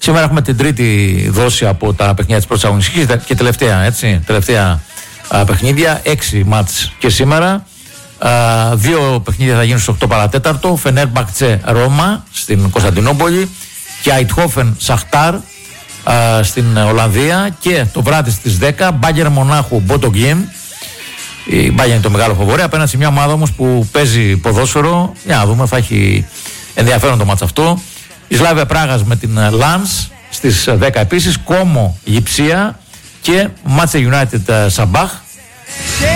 Σήμερα έχουμε την τρίτη δόση από τα παιχνίδια της πρώτης αγωνιστικής και τελευταία, έτσι, τελευταία παιχνίδια. 6 μάτς και σήμερα. 2 παιχνίδια θα γίνουν στις 8 παρατέταρτο. Φενέρμπαχτσε Ρώμα στην Κωνσταντινούπολη και Αιτχόφεν Σαχτάρ στην Ολλανδία. Και το βράδυ στις 10 Μπάγερ Μονάχου Μπότογγιν. Η Μπάγερ είναι το μεγάλο φαβορί απέναντι σε μια ομάδα όμως που παίζει ποδόσφαιρο. Για να δούμε, θα έχει ενδιαφέρον το μάτς αυτό. Η Σλάβια Πράγας με την Λανς στις 10 επίσης. Κόμο Λειψία και Manchester United Σαμπάχ.